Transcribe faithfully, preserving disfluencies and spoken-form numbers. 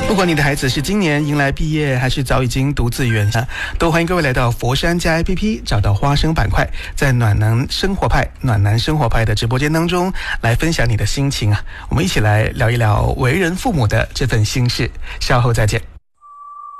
不管你的孩子是今年迎来毕业，还是早已经独自远行，都欢迎各位来到佛山家 A P P， 找到花生板块，在暖男生活派、暖男生活派的直播间当中来分享你的心情啊！我们一起来聊一聊为人父母的这份心事。稍后再见。